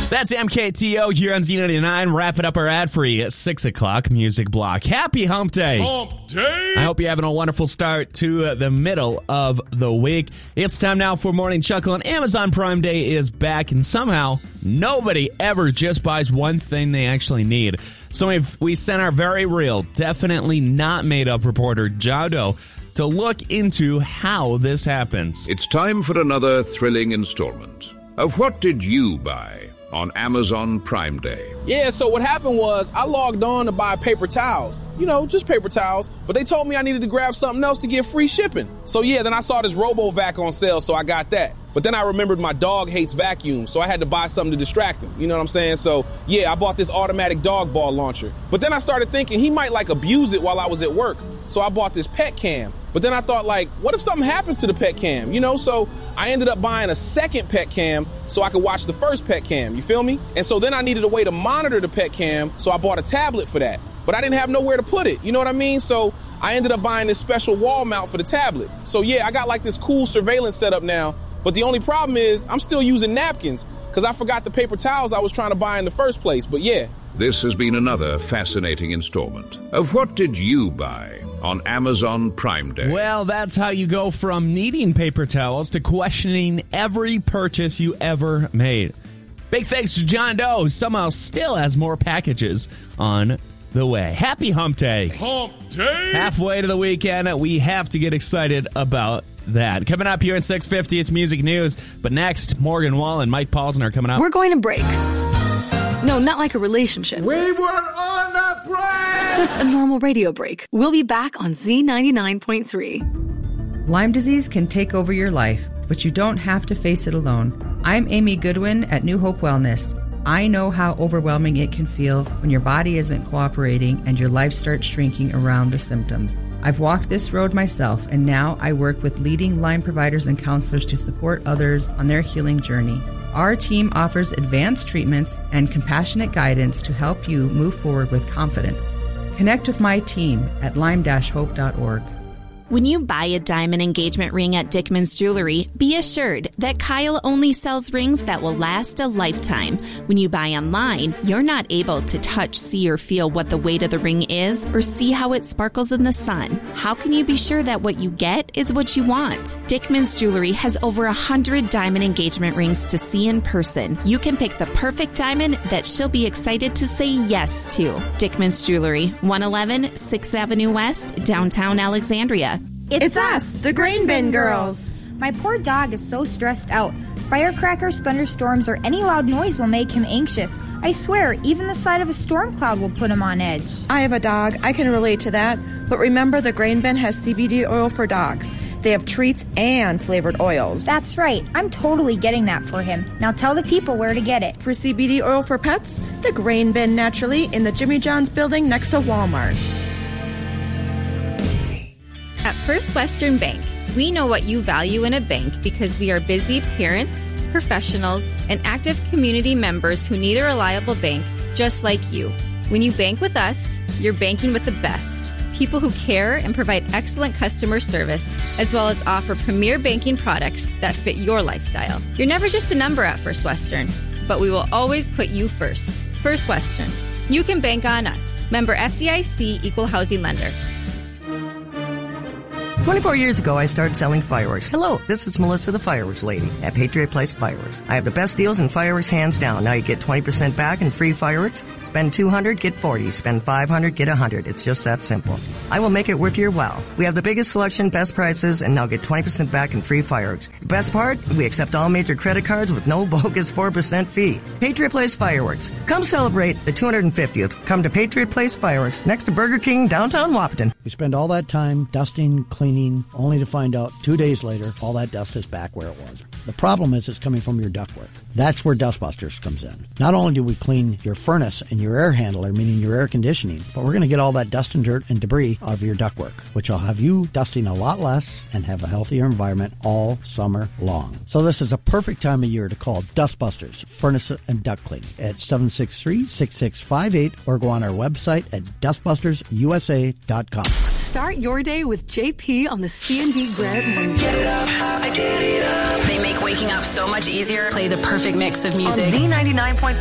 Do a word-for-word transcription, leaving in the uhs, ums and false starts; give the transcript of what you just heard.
That's M K T O here on Z ninety-nine. Wrapping up our ad-free six o'clock music block. Happy Hump Day. Hump Day. I hope you're having a wonderful start to uh, the middle of the week. It's time now for Morning Chuckle, and Amazon Prime Day is back, and somehow nobody ever just buys one thing they actually need. So we've, we sent our very real, definitely not made-up reporter, John Doe, to look into how this happens. It's time for another thrilling installment of What Did You Buy on Amazon Prime Day. Yeah, so what happened was I logged on to buy paper towels. You know, just paper towels. But they told me I needed to grab something else to get free shipping. So yeah, then I saw this RoboVac on sale, so I got that. But then I remembered my dog hates vacuums, so I had to buy something to distract him. You know what I'm saying? So yeah, I bought this automatic dog ball launcher. But then I started thinking he might like abuse it while I was at work. So I bought this pet cam. But then I thought, like, what if something happens to the pet cam? You know, so I ended up buying a second pet cam so I could watch the first pet cam. You feel me? And so then I needed a way to monitor the pet cam, so I bought a tablet for that. But I didn't have nowhere to put it. You know what I mean? So I ended up buying this special wall mount for the tablet. So yeah, I got like this cool surveillance setup now. But the only problem is I'm still using napkins because I forgot the paper towels I was trying to buy in the first place. But yeah. This has been another fascinating installment of What Did You Buy on Amazon Prime Day. Well, that's how you go from needing paper towels to questioning every purchase you ever made. Big thanks to John Doe, who somehow still has more packages on the way. Happy Hump Day. Hump Day. Halfway to the weekend, we have to get excited about that. Coming up here at six fifty, it's Music News. But next, Morgan Wall and Mike Paulson are coming up. We're going to break. No, not like a relationship. We were on a break! Just a normal radio break. We'll be back on Z ninety-nine point three. Lyme disease can take over your life, but you don't have to face it alone. I'm Amy Goodwin at New Hope Wellness. I know how overwhelming it can feel when your body isn't cooperating and your life starts shrinking around the symptoms. I've walked this road myself, and now I work with leading Lyme providers and counselors to support others on their healing journey. Our team offers advanced treatments and compassionate guidance to help you move forward with confidence. Connect with my team at lyme dash hope dot org. When you buy a diamond engagement ring at Dickman's Jewelry, be assured that Kyle only sells rings that will last a lifetime. When you buy online, you're not able to touch, see, or feel what the weight of the ring is or see how it sparkles in the sun. How can you be sure that what you get is what you want? Dickman's Jewelry has over a hundred diamond engagement rings to see in person. You can pick the perfect diamond that she'll be excited to say yes to. Dickman's Jewelry, one eleven sixth Avenue West, downtown Alexandria. It's, it's us, the Grain Bin Girls. My poor dog is so stressed out. Firecrackers, thunderstorms, or any loud noise will make him anxious. I swear, even the sight of a storm cloud will put him on edge. I have a dog. I can relate to that. But remember, the Grain Bin has C B D oil for dogs. They have treats and flavored oils. That's right. I'm totally getting that for him. Now tell the people where to get it. For C B D oil for pets, the Grain Bin naturally in the Jimmy John's building next to Walmart. At First Western Bank, we know what you value in a bank because we are busy parents, professionals, and active community members who need a reliable bank just like you. When you bank with us, you're banking with the best. People who care and provide excellent customer service, as well as offer premier banking products that fit your lifestyle. You're never just a number at First Western, but we will always put you first. First Western. You can bank on us. Member F D I C Equal Housing Lender. twenty-four years ago, I started selling fireworks. Hello, this is Melissa, the fireworks lady at Patriot Place Fireworks. I have the best deals in fireworks, hands down. Now you get twenty percent back in free fireworks. Spend two hundred dollars, get forty dollars. Spend five hundred dollars, get one hundred dollars. It's just that simple. I will make it worth your while. We have the biggest selection, best prices, and now get twenty percent back in free fireworks. The best part, we accept all major credit cards with no bogus four percent fee. Patriot Place Fireworks. Come celebrate the two hundred fiftieth. Come to Patriot Place Fireworks next to Burger King, downtown Wahpeton. We spend all that time dusting, cleaning, only to find out two days later all that dust is back where it was. The problem is it's coming from your ductwork. That's where Dustbusters comes in. Not only do we clean your furnace and your air handler, meaning your air conditioning, but we're going to get all that dust and dirt and debris out of your ductwork, which will have you dusting a lot less and have a healthier environment all summer long. So this is a perfect time of year to call Dustbusters Furnace and Duct Cleaning at seven six three, six six five eight or go on our website at dustbusters u s a dot com. Start your day with J P on the C and D Grant Morning Show. Get it up, I get it up. They make waking up so much easier. Play the perfect mix of music. On Z ninety-nine point three.